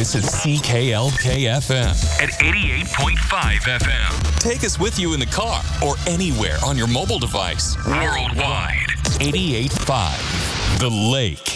This is CKLK-FM at 88.5 FM. Take us with you in the car or anywhere on your mobile device. Worldwide. 88.5 The Lake.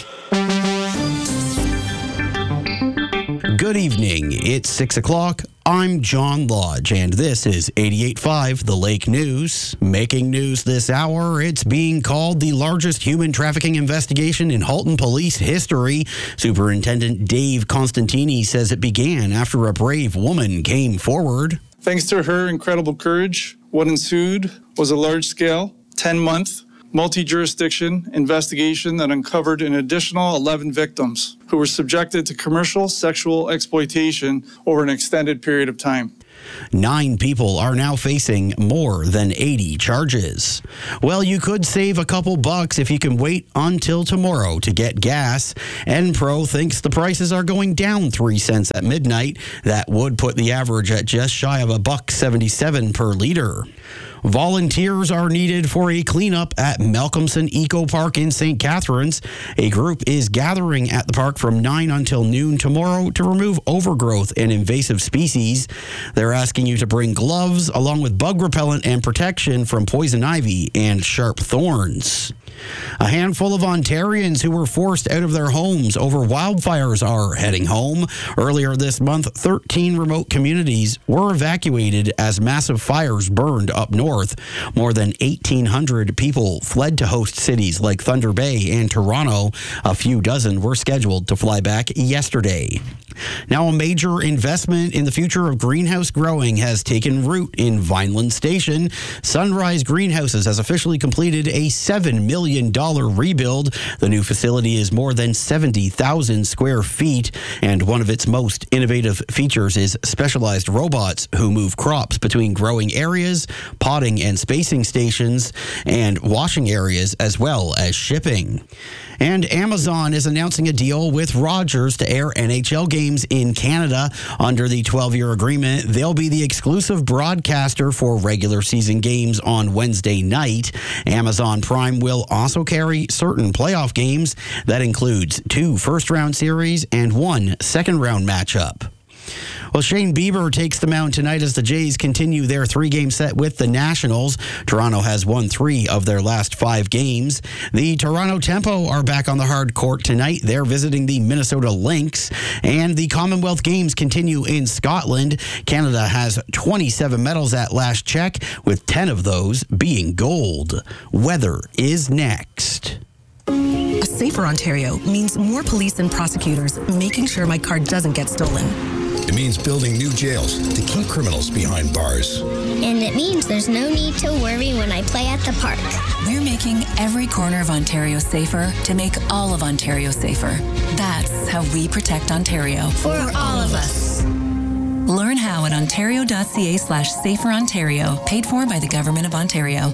Good evening. It's 6 o'clock. I'm John Lodge, and this is 88.5 The Lake News. Making news this hour, it's being called the largest human trafficking investigation in Halton police history. Superintendent Dave Constantini says it began after a brave woman came forward. Thanks to her incredible courage, what ensued was a large-scale, 10-month, multi-jurisdiction investigation that uncovered an additional 11 victims who were subjected to commercial sexual exploitation over an extended period of time. 9 people are now facing more than 80 charges. Well, you could save a couple bucks if you can wait until tomorrow to get gas. Enpro thinks the prices are going down 3 cents at midnight. That would put the average at just shy of $1.77 per liter. Volunteers are needed for a cleanup at Malcolmson Eco Park in St. Catharines. A group is gathering at the park from 9 until noon tomorrow to remove overgrowth and invasive species. They're asking you to bring gloves along with bug repellent and protection from poison ivy and sharp thorns. A handful of Ontarians who were forced out of their homes over wildfires are heading home. Earlier this month, 13 remote communities were evacuated as massive fires burned up north. More than 1,800 people fled to host cities like Thunder Bay and Toronto. A few dozen were scheduled to fly back yesterday. Now, a major investment in the future of greenhouse growing has taken root in Vineland Station. Sunrise Greenhouses has officially completed a $7 million rebuild. The new facility is more than 70,000 square feet, and one of its most innovative features is specialized robots who move crops between growing areas, potting and spacing stations, and washing areas, as well as shipping. And Amazon is announcing a deal with Rogers to air NHL games in Canada. Under the 12-year agreement, they'll be the exclusive broadcaster for regular season games on Wednesday night. Amazon Prime will also carry certain playoff games. That includes 2 first-round series and 1 second-round matchup. Well, Shane Bieber takes the mound tonight as the Jays continue their 3-game set with the Nationals. Toronto has won 3 of their last 5 games. The Toronto Tempo are back on the hard court tonight. They're visiting the Minnesota Lynx. And the Commonwealth Games continue in Scotland. Canada has 27 medals at last check, with 10 of those being gold. Weather is next. A safer Ontario means more police and prosecutors making sure my car doesn't get stolen. It means building new jails to keep criminals behind bars. And it means there's no need to worry when I play at the park. We're making every corner of Ontario safer to make all of Ontario safer. That's how we protect Ontario. For all of us. Learn how at ontario.ca/saferontario, paid for by the Government of Ontario.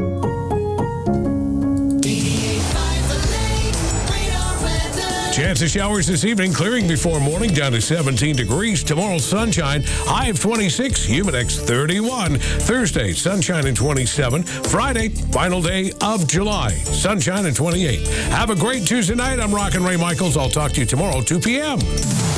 Chance of showers this evening, clearing before morning, down to 17 degrees. Tomorrow, sunshine, high of 26, Humidex 31. Thursday, sunshine and 27. Friday, final day of July, sunshine and 28. Have a great Tuesday night. I'm Rockin' Ray Michaels. I'll talk to you tomorrow, 2 p.m.